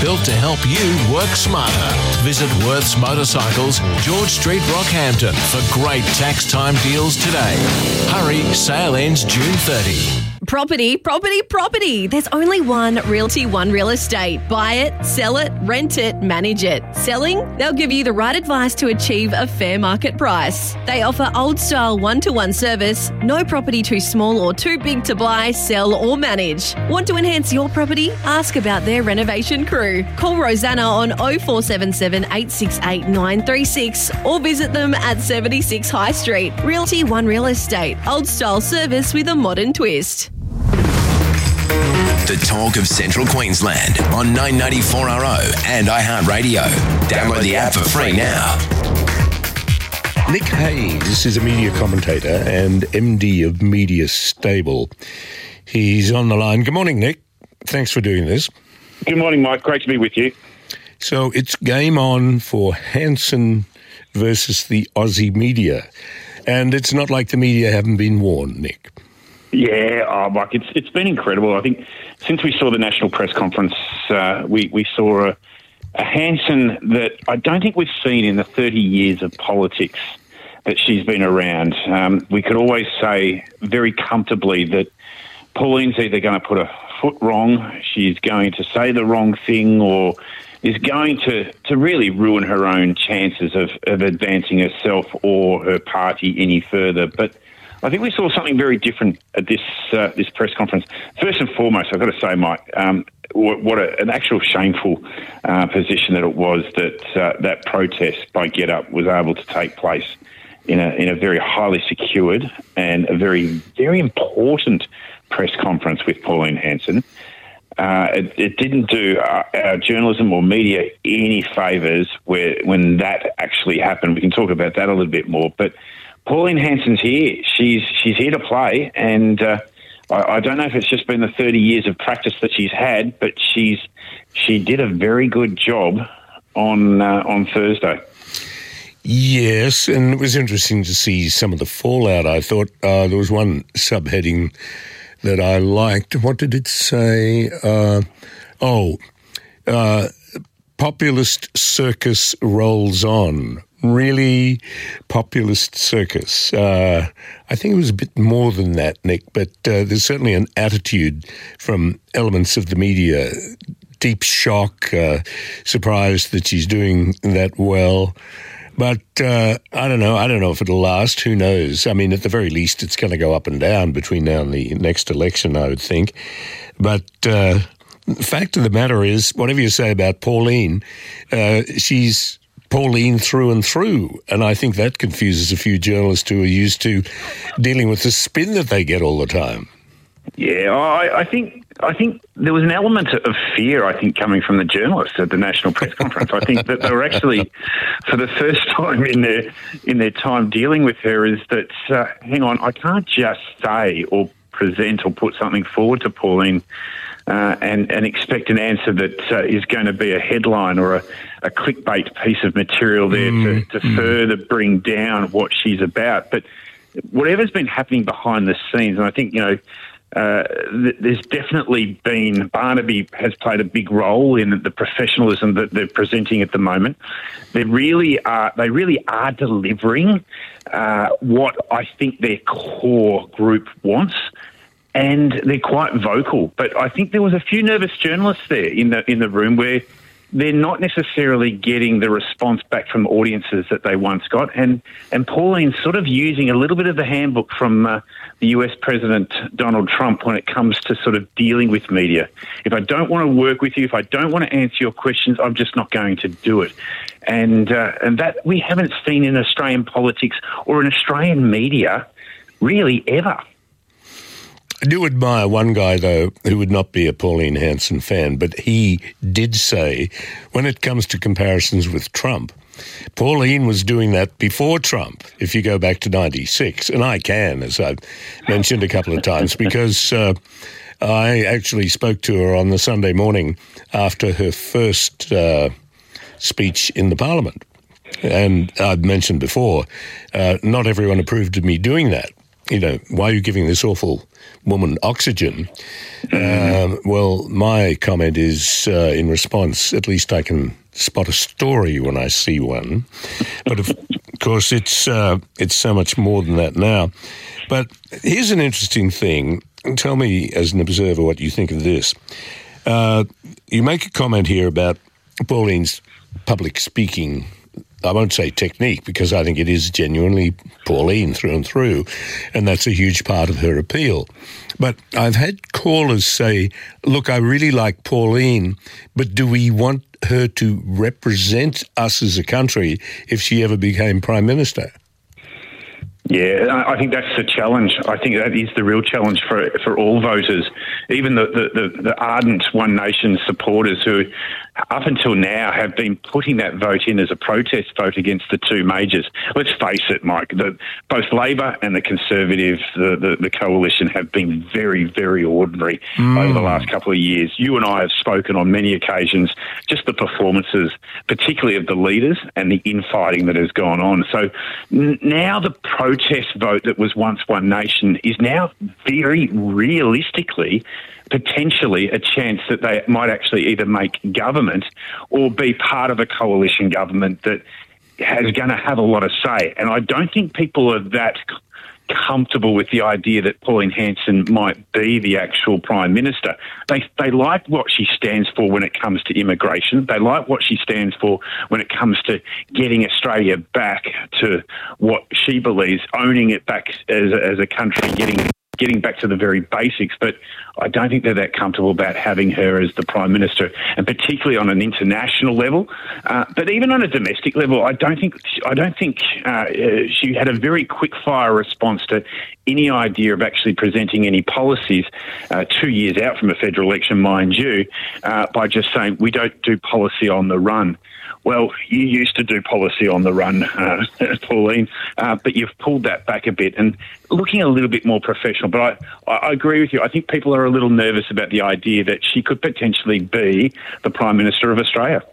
built to help you work smarter. Visit Worth's Motorcycles, George Street, Rockhampton for great tax time deals today. Hurry, sale ends June 30. Property, property, property. There's only one Realty One Real Estate. Buy it, sell it, rent it, manage it. Selling? They'll give you the right advice to achieve a fair market price. They offer old-style one-to-one service. No property too small or too big to buy, sell or manage. Want to enhance your property? Ask about their renovation crew. Call Rosanna on 0477 868 936 or visit them at 76 High Street. Realty One Real Estate. Old-style service with a modern twist. The talk of Central Queensland on 994RO and iHeartRadio. Download the app for free now. Nick Hayes is a media commentator and MD of Media Stable. He's on the line. Good morning, Nick. Thanks for doing this. Good morning, Mike. Great to be with you. So it's game on for Hansen versus the Aussie media. And it's not like the media haven't been warned, Nick. Yeah, Mike, it's been incredible. I think since we saw the national press conference, we saw a Hansen that I don't think we've seen in the 30 years of politics that she's been around. We could always say very comfortably that Pauline's either going to put a foot wrong, she's going to say the wrong thing, or is going to really ruin her own chances of advancing herself or her party any further. But I think we saw something very different at this press conference. First and foremost, I've got to say, Mike, an actual shameful position that it was that protest by GetUp was able to take place in a very highly secured and a very, very important press conference with Pauline Hanson. It didn't do our journalism or media any favours when that actually happened. We can talk about that a little bit more, but Pauline Hanson's here. She's here to play, and I don't know if it's just been the 30 years of practice that she's had, but she did a very good job on Thursday. Yes, and it was interesting to see some of the fallout. I thought there was one subheading that I liked. What did it say? Populist circus rolls on. Really populist circus. I think it was a bit more than that, Nick, but there's certainly an attitude from elements of the media. Deep shock, surprised that she's doing that well. But I don't know. I don't know if it'll last. Who knows? I mean, at the very least, it's going to go up and down between now and the next election, I would think. But the fact of the matter is, whatever you say about Pauline, she's Pauline through and through. And I think that confuses a few journalists who are used to dealing with the spin that they get all the time. Yeah, I think there was an element of fear, I think, coming from the journalists at the national press conference. I think that they were actually, for the first time in their time dealing with her, is that, hang on, I can't just say or present or put something forward to Pauline and expect an answer that is going to be a headline or a clickbait piece of material there to further bring down what she's about. But whatever's been happening behind the scenes, and I think, there's definitely been, Barnaby has played a big role in the professionalism that they're presenting at the moment. They really are delivering what I think their core group wants, and they're quite vocal. But I think there was a few nervous journalists there in the room where they're not necessarily getting the response back from audiences that they once got. And Pauline's sort of using a little bit of the handbook from the US President Donald Trump when it comes to sort of dealing with media. If I don't want to work with you, if I don't want to answer your questions, I'm just not going to do it. And that we haven't seen in Australian politics or in Australian media really ever. I do admire one guy, though, who would not be a Pauline Hanson fan, but he did say, when it comes to comparisons with Trump, Pauline was doing that before Trump, if you go back to 96. And I can, as I've mentioned a couple of times, because I actually spoke to her on the Sunday morning after her first speech in the Parliament. And I've mentioned before, not everyone approved of me doing that. why are you giving this awful woman oxygen? Well, my comment is in response, at least I can spot a story when I see one. But of course, it's so much more than that now. But here's an interesting thing. Tell me, as an observer, what you think of this. You make a comment here about Pauline's public speaking. I won't say technique, because I think it is genuinely Pauline through and through, and that's a huge part of her appeal. But I've had callers say, look, I really like Pauline, but do we want her to represent us as a country if she ever became Prime Minister? Yeah, I think that's the challenge. I think that is the real challenge for all voters, even the ardent One Nation supporters who, up until now, have been putting that vote in as a protest vote against the two majors. Let's face it, Mike, both Labor and the Conservative, the coalition, have been very, very ordinary over the last couple of years. You and I have spoken on many occasions, just the performances, particularly of the leaders and the infighting that has gone on. So now the protest vote that was once One Nation is now very realistically potentially a chance that they might actually either make government or be part of a coalition government that is going to have a lot of say. And I don't think people are that comfortable with the idea that Pauline Hanson might be the actual Prime Minister. They like what she stands for when it comes to immigration. They like what she stands for when it comes to getting Australia back to what she believes, owning it back as a country, getting back to the very basics. But I don't think they're that comfortable about having her as the Prime Minister, and particularly on an international level. But even on a domestic level, I don't think she had a very quick fire response to any idea of actually presenting any policies 2 years out from a federal election, mind you, by just saying we don't do policy on the run. Well, you used to do policy on the run, Pauline, but you've pulled that back a bit and looking a little bit more professional. But I agree with you. I think people are a little nervous about the idea that she could potentially be the Prime Minister of Australia.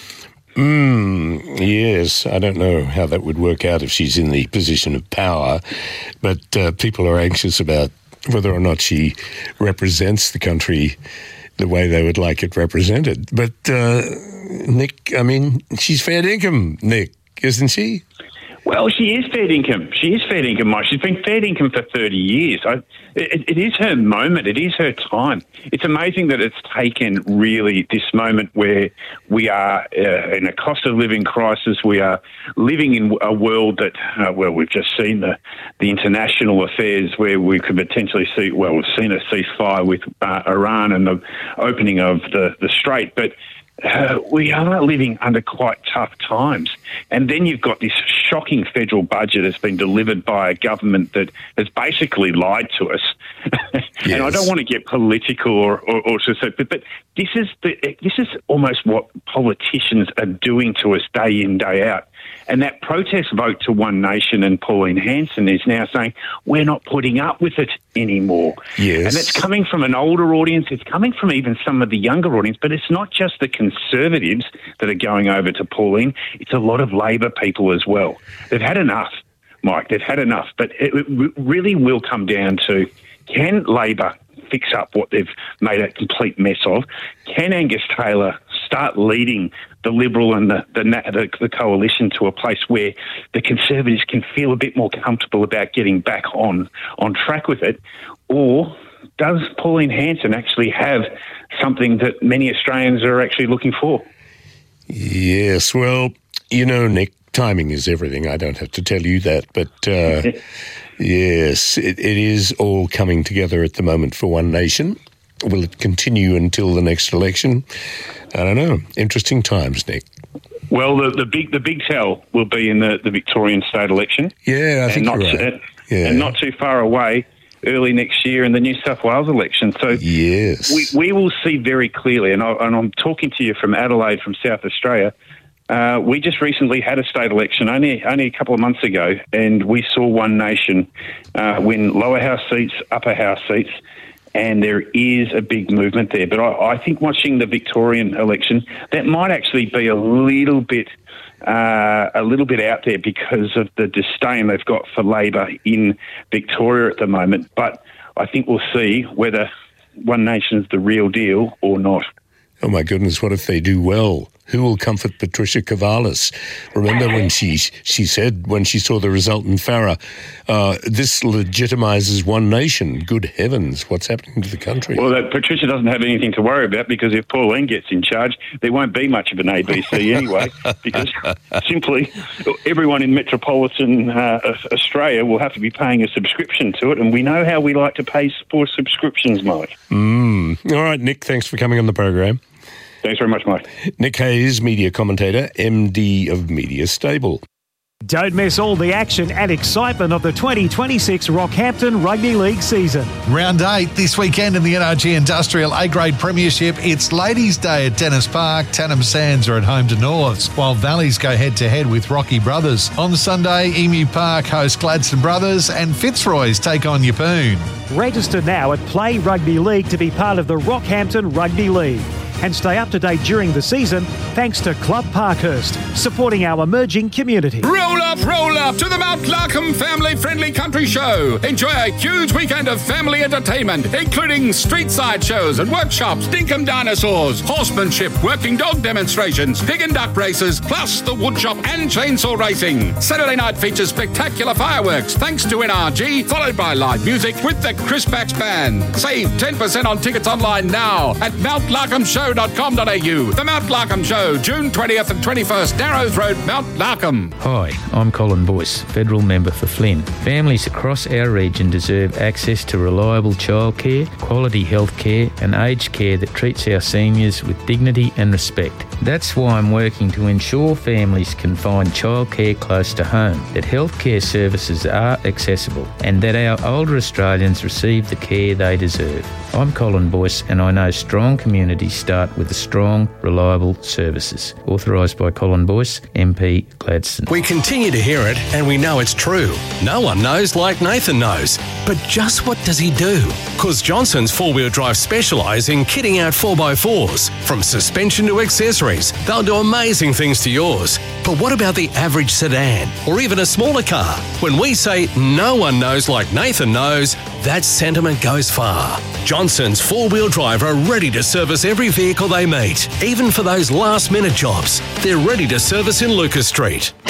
Yes, I don't know how that would work out if she's in the position of power, but people are anxious about whether or not she represents the country the way they would like it represented. But, Nick, I mean, she's fair dinkum, Nick, isn't she? Well, she is fair dinkum. She is fair dinkum, Mike. She's been fair dinkum for 30 years. It is her moment. It is her time. It's amazing that it's taken really this moment where we are in a cost of living crisis. We are living in a world that, we've just seen the international affairs where we could potentially see, we've seen a ceasefire with Iran and the opening of the Strait, but we are living under quite tough times. And then you've got this shocking federal budget that's been delivered by a government that has basically lied to us. Yes. And I don't want to get political or to say, but this is almost what politicians are doing to us day in, day out. And that protest vote to One Nation and Pauline Hanson is now saying, we're not putting up with it anymore. Yes. And it's coming from an older audience. It's coming from even some of the younger audience. But it's not just the Conservatives that are going over to Pauline. It's a lot of Labor people as well. They've had enough, Mike. They've had enough. But it really will come down to, can Labor fix up what they've made a complete mess of? Can Angus Taylor start leading the Liberal and the coalition to a place where the Conservatives can feel a bit more comfortable about getting back on track with it? Or does Pauline Hanson actually have something that many Australians are actually looking for? Yes, well, Nick, timing is everything. I don't have to tell you that, but yes, it is all coming together at the moment for One Nation. Will it continue until the next election? I don't know. Interesting times, Nick. Well, the big tell will be in the Victorian state election. Yeah, I think you're right. And not too far away, early next year in the New South Wales election. So yes, we will see very clearly. And I'm talking to you from Adelaide, from South Australia. We just recently had a state election only a couple of months ago, and we saw One Nation win lower house seats, upper house seats. and there is a big movement there. But I think watching the Victorian election, that might actually be a little bit out there because of the disdain they've got for Labor in Victoria at the moment. But I think we'll see whether One Nation's the real deal or not. Oh my goodness, what if they do well? Who will comfort Patricia Cavalis? Remember when she said, when she saw the result in Farrer, this legitimises One Nation. Good heavens, what's happening to the country? Well, Patricia doesn't have anything to worry about, because if Pauline gets in charge, there won't be much of an ABC anyway, because simply everyone in metropolitan Australia will have to be paying a subscription to it, and we know how we like to pay for subscriptions, Mike. All right, Nick, thanks for coming on the program. Thanks very much, Mike. Nick Hayes, media commentator, MD of Media Stable. Don't miss all the action and excitement of the 2026 Rockhampton Rugby League season. Round 8 this weekend in the NRG Industrial A-Grade Premiership. It's Ladies' Day at Dennis Park. Tannum Sands are at home to Norths, while Valleys go head-to-head with Rocky Brothers. On Sunday, Emu Park host Gladstone Brothers and Fitzroy's take on Yeppoon. Register now at Play Rugby League to be part of the Rockhampton Rugby League. And stay up to date during the season thanks to Club Parkhurst, supporting our emerging community. Roll up to the Mount Larkham family-friendly country show. Enjoy a huge weekend of family entertainment, including street-side shows and workshops, dinkum dinosaurs, horsemanship, working dog demonstrations, pig and duck races, plus the woodshop and chainsaw racing. Saturday night features spectacular fireworks thanks to NRG, followed by live music with the Chris Bax Band. Save 10% on tickets online now at mountlarkhamshow.com.au. The Mount Larkham Show, June 20th and 21st, Narrows Road, Mount Larkham. Hi, I'm Colin Boyce, Federal Member for Flynn. Families across our region deserve access to reliable childcare, quality health care and aged care that treats our seniors with dignity and respect. That's why I'm working to ensure families can find childcare close to home, that healthcare services are accessible and that our older Australians receive the care they deserve. I'm Colin Boyce and I know strong communities start with strong, reliable services. Authorised by Colin Boyce, MP Gladstone. We continue to hear it and we know it's true. No one knows like Nathan knows. But just what does he do? Because Johnson's 4-wheel drive specialise in kitting out 4x4s. From suspension to accessories, they'll do amazing things to yours. But what about the average sedan or even a smaller car? When we say no one knows like Nathan knows, that sentiment goes far. Johnson's 4-wheel drive are ready to service every vehicle they meet, even for those last-minute jobs. They're ready to service in Lucas Street.